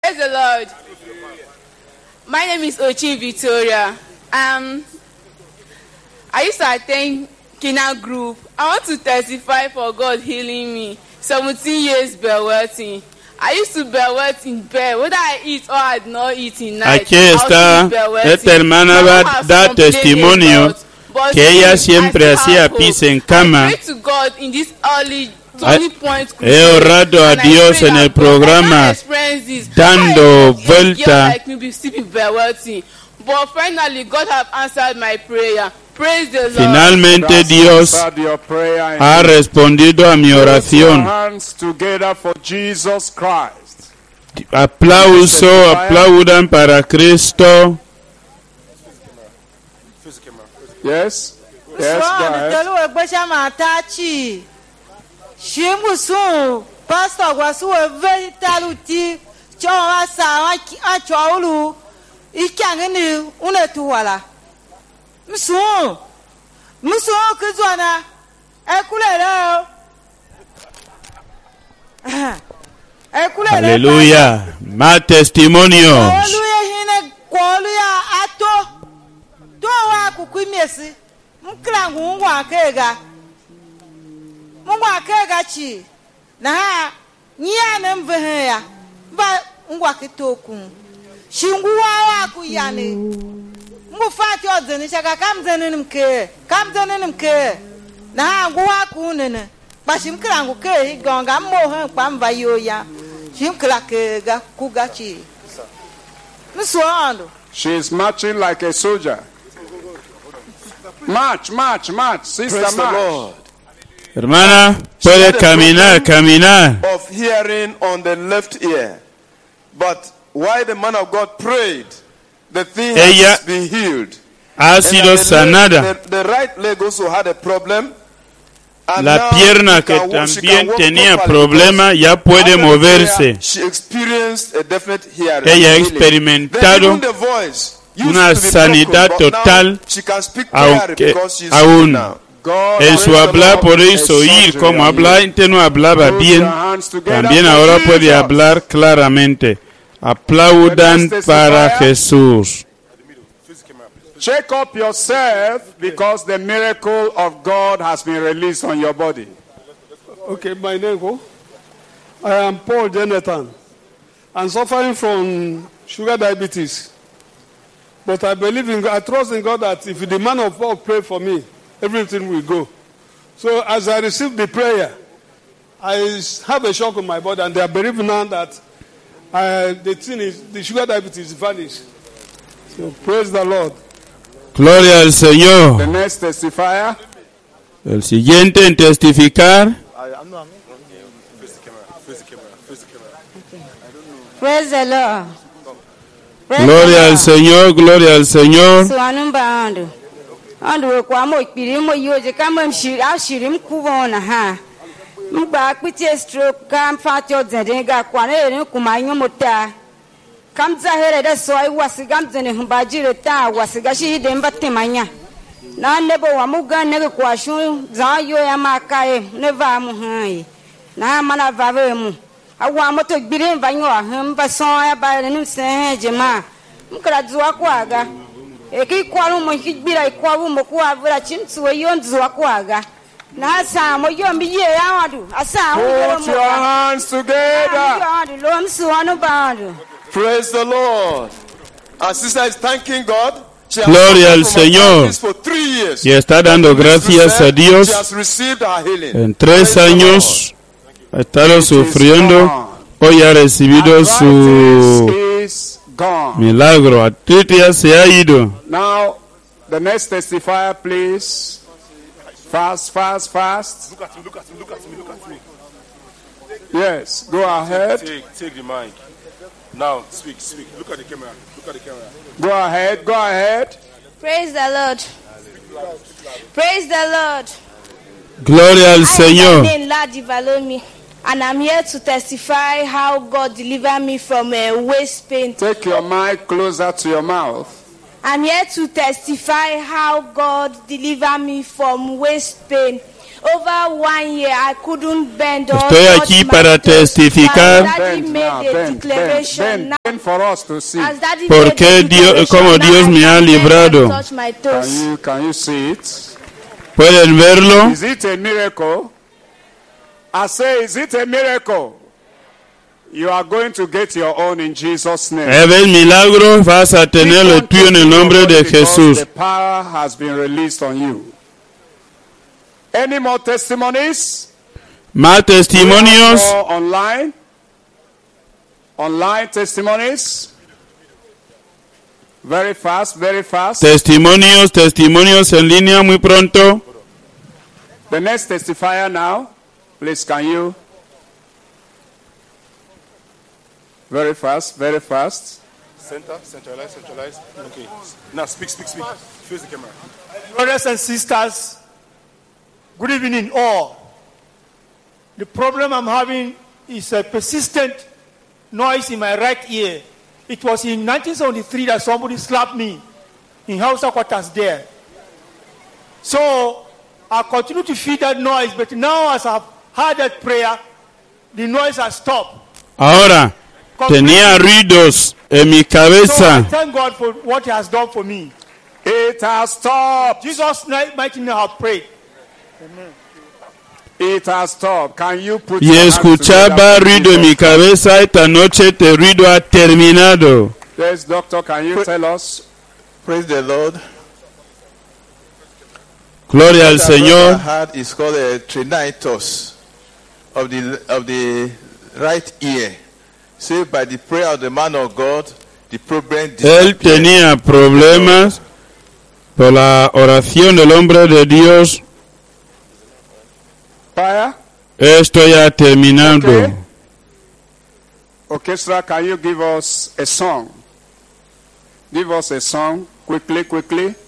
Praise the Lord. My name is Ochi Victoria. I used to attend Kina Group. I want to testify for God healing me. 17 years bedwetting. I used to bedwet in bed. Whether I eat or I did not eat in night. Aquí está esta hermana va a dar testimonio que ella siempre hacía pis en cama. He orado a Dios en el programa dando vuelta. Finalmente Dios ha respondido a mi oración. Aplaudan para Cristo. Yes. Yes, go ahead. Shimusu pastor wasu very taluti chowa sa acholu ikangeni unetuwala musu kuzwana ekulero Aleluya. Más testimonios. Aleluya hine koluya ato dowa kukwimesi mkrangu ngwakega ngwakega chi na nyane mvehe ya ba ngwakitoku shinguwa ku yani mufati odeni shaka kamzenenim ke na ngwa ku nene bashim krangu ke gonga mohe kwamba yoya shimkla ke ga kugachi mswando. She is marching like a soldier. March, sister, praise march. The Lord. Hermana, puede caminar. Of hearing on the left ear, but while the man of God prayed, the thing has been healed. Ha sido sanada. The right leg also had a problem. La pierna que también tenía problema ya puede moverse. Ella ha experimentado una sanidad total, aunque aún en su hablar podéis oír como hablar antes no hablaba bien, también ahora puede hablar claramente. Aplaudan para Jesús. Check up yourself because the miracle of God has been released on your body. Okay, my name, I am Paul Jonathan. I'm suffering from sugar diabetes. But I trust in God that if the man of God pray for me, everything will go. So as I receive the prayer, I have a shock in my body, and they are believing now that the sugar diabetes is vanished. So praise the Lord. Gloria al Señor. The next testifier. El siguiente en testificar. Praise the Lord. Gloria al Señor, gloria al Señor. Andu kwa mo kpiri mo yoje kama ashirim kubona ha. Mba akpiti stroke kam fatio zedenga kwa na kuma nyomota. Kam zahere da soy wasigam zene humbajire ta wasiga shi de mbatemanya. Na nebo wa muga ne kwa shu za yo ya makae ne va mu han. Na mana vave mu. Awa moto gbiri vanyo ahamba so ya ba ne nse jema. Mkra zuwa kwaga. Eki kwalu mo hibira ikwalu mo kwavura chintu yonzu wakwaga. Na asa mo yombi ye awadu. Asa put your hands together. Praise the Lord. Our sister is thanking God. Gloria al Señor. Y está dando gracias a Dios. En 3 años ha estado sufriendo. Hoy ha recibido su milagro. Artritis se ha ido. Now, the next testifier, please. Fast. Look at me. Yes, go ahead. Take the mic. Now, speak. Look at the camera. Go ahead. Praise the Lord. Praise the Lord. Gloria al Señor. And I'm here to testify how God delivered me from a waist pain. Take your mic closer to your mouth. I'm here to testify how God delivered me from waist pain. Over 1 year, I couldn't bend or Estoy aquí para testificar porque Dios, como Dios me ha librado. Can you see it? ¿Pueden verlo? Is it a miracle? I say, is it a miracle? You are going to get your own in Jesus' name. ¿Es el milagro? Vas a tener lo tuyo en el nombre de Jesús. The power has been released on you. Any more testimonies? Más testimonios. Online? Online testimonies? Very fast, very fast. Testimonios en línea muy pronto. The next testifier now. Please, can you? Very fast, very fast. Centralize. Okay. Now speak. Face the camera. Brothers and sisters, good evening all. The problem I'm having is a persistent noise in my right ear. It was in 1973 that somebody slapped me in Hausa quarters there. So I continue to feel that noise, but now as I've heard that prayer, the noise has stopped. Ahora, tenía ruidos en mi cabeza. So I thank God for what He has done for me. It has stopped. Jesus' mighty name I have prayed. Amen. It has stopped. Can you put Y escuchaba ruido en mi cabeza. Esta noche el ruido ha terminado. Yes, doctor, can you tell us? Praise the Lord. Gloria al Señor. Heart is called a tendinitis of the right ear. So by the prayer of the man of God, the problem disappeared. Él tenía problemas por la oración del hombre de Dios. Fire? Esto ya terminando. Okay. Orchestra, can you give us a song? Give us a song quickly.